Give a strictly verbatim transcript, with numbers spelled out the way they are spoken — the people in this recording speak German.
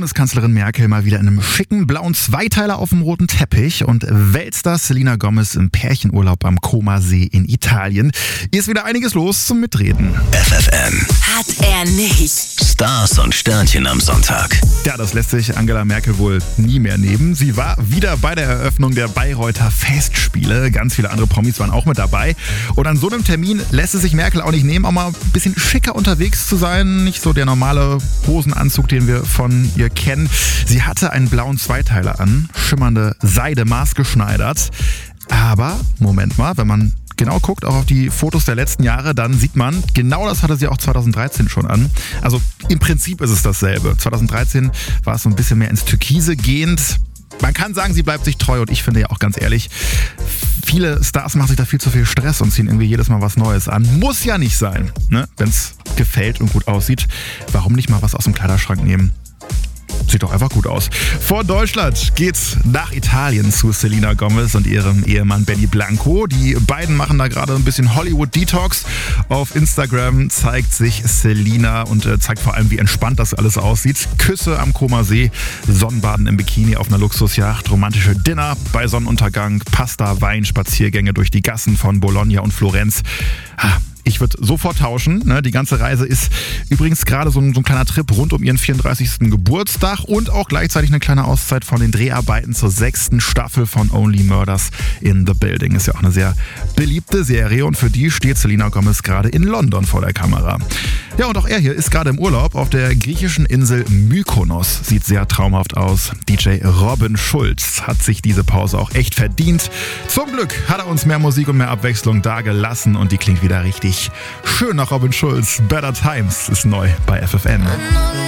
Bundeskanzlerin Merkel mal wieder in einem schicken blauen Zweiteiler auf dem roten Teppich und Weltstar Selena Gomez im Pärchenurlaub am Comasee in Italien. Hier ist wieder einiges los zum Mitreden. F F M. Hat er nicht. Stars und Sternchen am Sonntag. Ja, das lässt sich Angela Merkel wohl nie mehr nehmen. Sie war wieder bei der Eröffnung der Bayreuther Festspiele. Ganz viele andere Promis waren auch mit dabei. Und an so einem Termin lässt es sich Merkel auch nicht nehmen, auch mal ein bisschen schicker unterwegs zu sein. Nicht so der normale Hosenanzug, den wir von ihr kennen. Sie hatte einen blauen Zweiteiler an, schimmernde Seide maßgeschneidert. Aber, Moment mal, wenn man genau guckt, auch auf die Fotos der letzten Jahre, dann sieht man, genau das hatte sie auch zweitausenddreizehn schon an. Also im Prinzip ist es dasselbe. zweitausenddreizehn war es so ein bisschen mehr ins Türkise gehend. Man kann sagen, sie bleibt sich treu und ich finde ja auch ganz ehrlich, viele Stars machen sich da viel zu viel Stress und ziehen irgendwie jedes Mal was Neues an. Muss ja nicht sein, ne? Wenn es gefällt und gut aussieht. Warum nicht mal was aus dem Kleiderschrank nehmen? Sieht doch einfach gut aus. Vor Deutschland geht's nach Italien zu Selena Gomez und ihrem Ehemann Benny Blanco. Die beiden machen da gerade ein bisschen Hollywood-Detox. Auf Instagram zeigt sich Selena und äh, zeigt vor allem, wie entspannt das alles aussieht. Küsse am Comasee, Sonnenbaden im Bikini auf einer Luxusjacht, romantische Dinner bei Sonnenuntergang, Pasta, Wein, Spaziergänge durch die Gassen von Bologna und Florenz. Ha. Ich würde sofort tauschen. Ne? Die ganze Reise ist übrigens gerade so ein, so ein kleiner Trip rund um ihren vierunddreißigsten Geburtstag und auch gleichzeitig eine kleine Auszeit von den Dreharbeiten zur sechsten Staffel von Only Murders in the Building. Ist ja auch eine sehr beliebte Serie und für die steht Selena Gomez gerade in London vor der Kamera. Ja, und auch er hier ist gerade im Urlaub auf der griechischen Insel Mykonos. Sieht sehr traumhaft aus. D J Robin Schulz hat sich diese Pause auch echt verdient. Zum Glück hat er uns mehr Musik und mehr Abwechslung dagelassen und die klingt wieder richtig schön nach Robin Schulz. Better Times ist neu bei F F N.